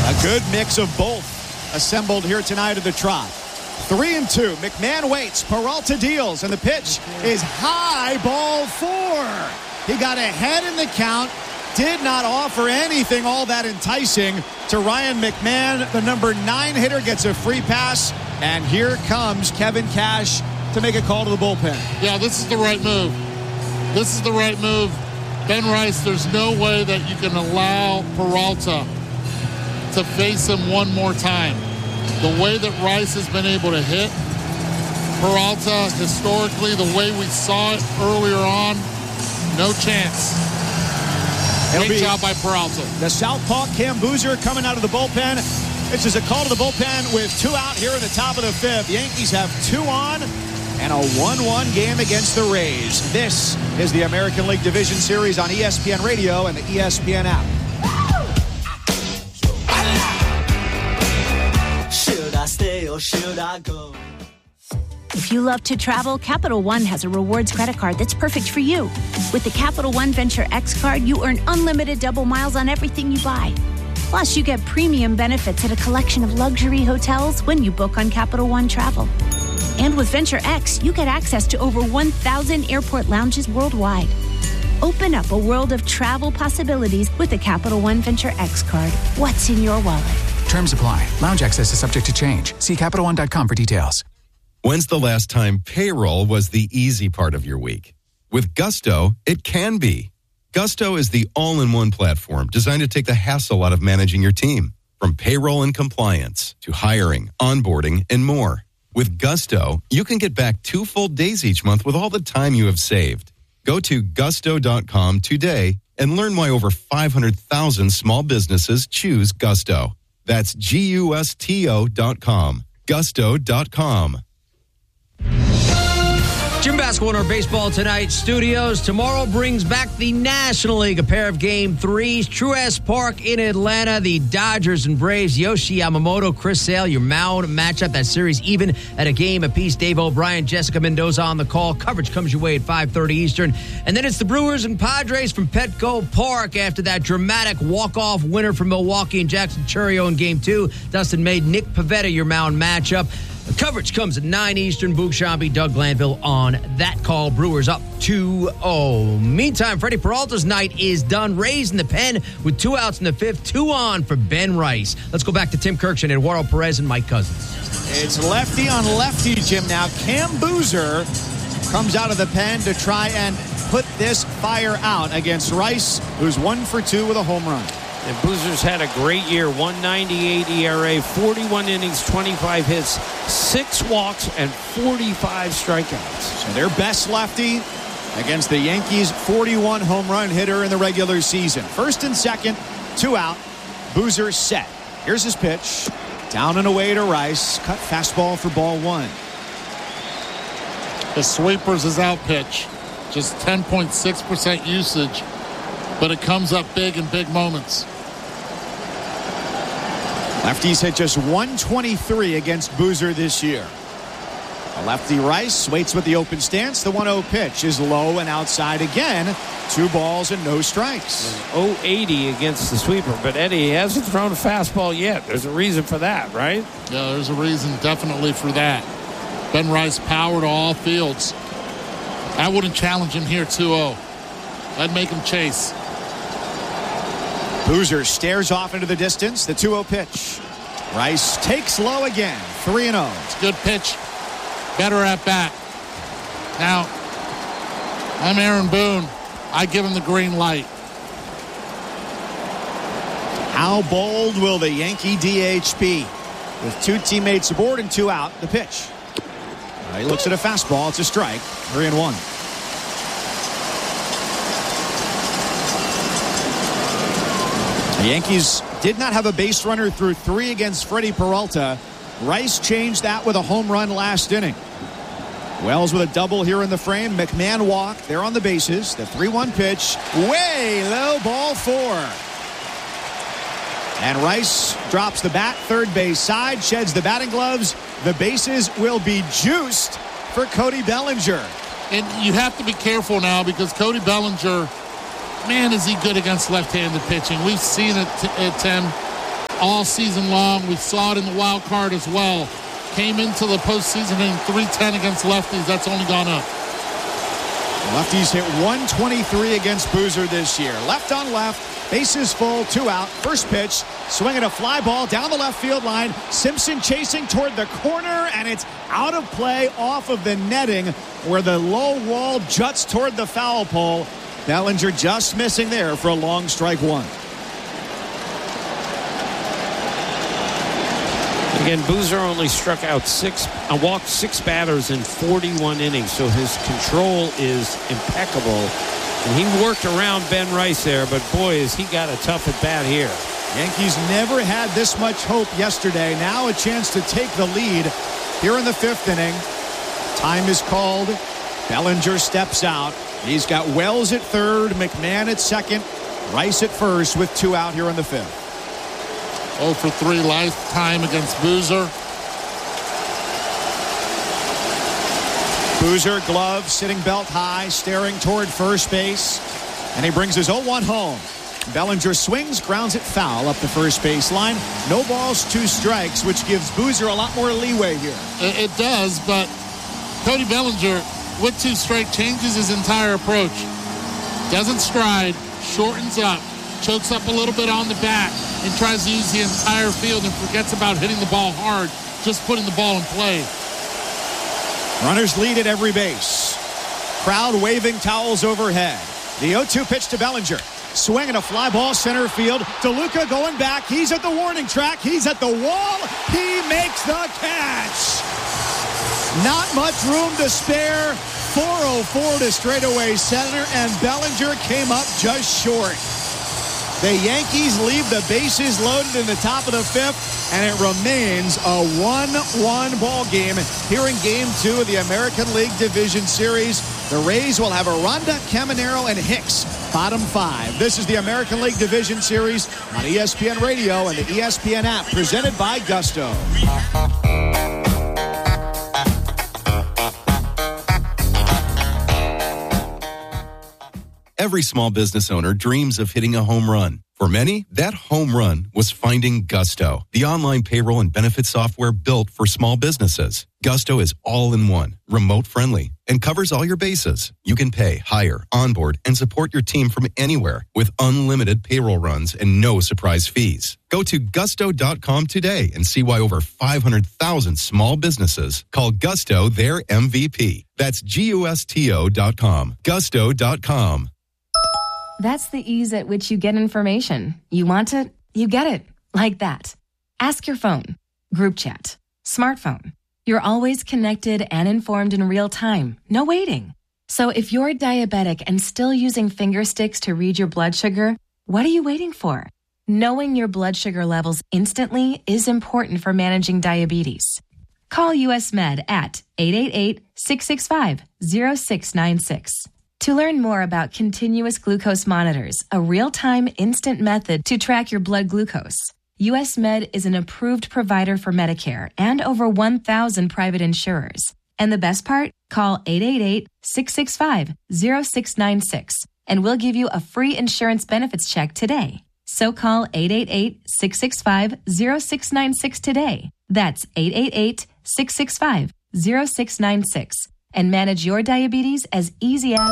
A good mix of both assembled here tonight at the Trop. 3-2. McMahon waits. Peralta deals, and the pitch is high. Ball 4. He got ahead in the count. Did not offer anything all that enticing to Ryan McMahon. The number 9 hitter gets a free pass, and here comes Kevin Cash to make a call to the bullpen. Yeah, this is the right move. This is the right move. Ben Rice, there's no way that you can allow Peralta to face him one more time. The way that Rice has been able to hit Peralta historically, the way we saw it earlier on, no chance. Great job by Peralta. The southpaw Cam Boozer coming out of the bullpen. This is a call to the bullpen with 2 out here in the top of the 5th. Yankees have 2 on and a 1-1 game against the Rays. This is the American League Division Series on ESPN Radio and the ESPN app. Should I stay or should I go? If you love to travel, Capital One has a rewards credit card that's perfect for you. With the Capital One Venture X card, you earn unlimited double miles on everything you buy. Plus, you get premium benefits at a collection of luxury hotels when you book on Capital One Travel. And with Venture X, you get access to over 1,000 airport lounges worldwide. Open up a world of travel possibilities with the Capital One Venture X card. What's in your wallet? Terms apply. Lounge access is subject to change. See CapitalOne.com for details. When's the last time payroll was the easy part of your week? With Gusto, it can be. Gusto is the all-in-one platform designed to take the hassle out of managing your team. From payroll and compliance to hiring, onboarding, and more. With Gusto, you can get back 2 full days each month with all the time you have saved. Go to gusto.com today and learn why over 500,000 small businesses choose Gusto. That's GUSTO.com. Gusto.com. Jim Basketball in our Baseball Tonight studios. Tomorrow brings back the National League, a pair of Game 3s. Truist Park in Atlanta, the Dodgers and Braves. Yoshi Yamamoto, Chris Sale, your mound matchup. That series even at a game apiece. Dave O'Brien, Jessica Mendoza on the call. Coverage comes your way at 5:30 Eastern. And then it's the Brewers and Padres from Petco Park after that dramatic walk-off winner from Milwaukee and Jackson Chourio in Game 2. Dustin made Nick Pivetta your mound matchup. The coverage comes at 9 Eastern. Boog Shambi, Doug Glanville on that call. Brewers up 2-0. Meantime, Freddie Peralta's night is done. Rays in the pen with 2 outs in the 5th. 2 on for Ben Rice. Let's go back to Tim Kirkshin, Eduardo Perez, and Mike Cousins. It's lefty on lefty, Jim. Now, Cam Boozer comes out of the pen to try and put this fire out against Rice, who's 1 for 2 with a home run. And Boozer's had a great year, 1.98 ERA, 41 innings, 25 hits, 6 walks, and 45 strikeouts. So their best lefty against the Yankees' 41 home run hitter in the regular season. First and second, 2 out. Boozer set. Here's his pitch. Down and away to Rice. Cut fastball for ball 1. The sweeper's his out pitch. Just 10.6% usage, but it comes up big in big moments. Lefties hit just 123 against Boozer this year. A lefty Rice waits with the open stance. The 1-0 pitch is low and outside again. 2 balls and no strikes. 0-80 against the sweeper, but Eddie hasn't thrown a fastball yet. There's a reason for that, right? Yeah, there's a reason definitely for that. Ben Rice power to all fields. I wouldn't challenge him here 2-0. I'd make him chase. Boozer stares off into the distance. The 2-0 pitch. Rice takes low again. 3-0. It's a good pitch. Better at bat. Now, I'm Aaron Boone. I give him the green light. How bold will the Yankee DH be? With 2 teammates aboard and 2 out, the pitch. He looks at a fastball. It's a strike. 3-1. The Yankees did not have a base runner through 3 against Freddie Peralta. Rice changed that with a home run last inning. Wells with a double here in the frame. McMahon walked. They're on the bases. The 3-1 pitch. Way low, ball 4. And Rice drops the bat, third base side, sheds the batting gloves. The bases will be juiced for Cody Bellinger. And you have to be careful now because Cody Bellinger, man, is he good against left-handed pitching. We've seen it, Tim. all season long. We saw it in the wild card as well. Came into the postseason in 310 against lefties. That's only gone up. Lefties hit 123 against Boozer this year. Left on left, bases full, 2 out. First pitch, swinging a fly ball down the left field line. Simpson chasing toward the corner, and it's out of play off of the netting where the low wall juts toward the foul pole. Bellinger just missing there for a long strike one. Again, Boozer only walked 6 batters in 41 innings, so his control is impeccable. And he worked around Ben Rice there, but boy, has he got a tough at bat here. Yankees never had this much hope yesterday. Now a chance to take the lead here in the 5th inning. Time is called. Bellinger steps out. He's got Wells at third, McMahon at second, Rice at first with 2 out here in the 5th. 0 for 3 lifetime against Boozer. Boozer, glove, sitting belt high, staring toward first base. And he brings his 0-1 home. Bellinger swings, grounds it foul up the first base line. No balls, 2 strikes, which gives Boozer a lot more leeway here. It does, but Cody Bellinger, with 2 strike, changes his entire approach. Doesn't stride, shortens up, chokes up a little bit on the bat, and tries to use the entire field and forgets about hitting the ball hard, just putting the ball in play. Runners lead at every base. Crowd waving towels overhead. The 0-2 pitch to Bellinger. Swinging a fly ball center field. DeLuca going back. He's at the warning track. He's at the wall. He makes the catch. Not much room to spare. 404 to straightaway center, and Bellinger came up just short. The Yankees leave the bases loaded in the top of the 5th, and it remains a 1-1 ball game here in Game 2 of the American League Division Series. The Rays will have Aranda, Caminero, and Hicks, bottom 5. This is the American League Division Series on ESPN Radio and the ESPN app, presented by Gusto. Every small business owner dreams of hitting a home run. For many, that home run was finding Gusto, the online payroll and benefit software built for small businesses. Gusto is all-in-one, remote-friendly, and covers all your bases. You can pay, hire, onboard, and support your team from anywhere with unlimited payroll runs and no surprise fees. Go to gusto.com today and see why over 500,000 small businesses call Gusto their MVP. That's GUSTO.com. Gusto.com. That's the ease at which you get information. You want it, you get it. Like that. Ask your phone. Group chat. Smartphone. You're always connected and informed in real time. No waiting. So if you're diabetic and still using finger sticks to read your blood sugar, what are you waiting for? Knowing your blood sugar levels instantly is important for managing diabetes. Call US Med at 888-665-0696. To learn more about continuous glucose monitors, a real-time instant method to track your blood glucose, US Med is an approved provider for Medicare and over 1,000 private insurers. And the best part? Call 888-665-0696 and we'll give you a free insurance benefits check today. So call 888-665-0696 today. That's 888-665-0696. And manage your diabetes as easy as...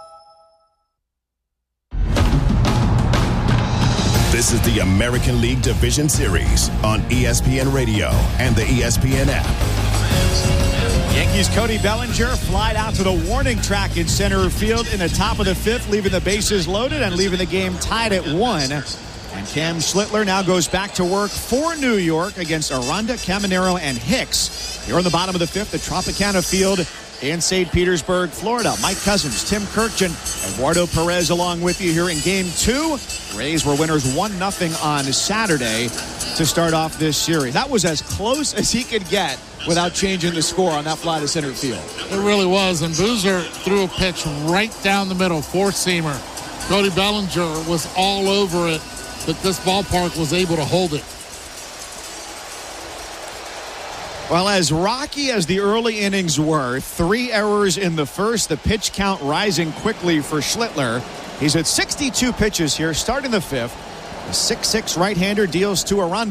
This is the American League Division Series on ESPN Radio and the ESPN app. Yankees' Cody Bellinger flied out to the warning track in center field in the top of the 5th, leaving the bases loaded and leaving the game tied at 1. And Cam Schlittler now goes back to work for New York against Aranda, Caminero, and Hicks. Here in the bottom of the 5th, the Tropicana Field in St. Petersburg, Florida. Mike Cousins, Tim Kirkjian, Eduardo Perez along with you here in Game 2. Rays were winners 1-0 on Saturday to start off this series. That was as close as he could get without changing the score on that fly to center field. It really was, and Boozer threw a pitch right down the middle, four-seamer. Cody Bellinger was all over it, but this ballpark was able to hold it. Well, as rocky as the early innings were, 3 errors in the first, the pitch count rising quickly for Schlittler. He's at 62 pitches here, starting the 5th. The 6'6" right-hander deals to Aranda.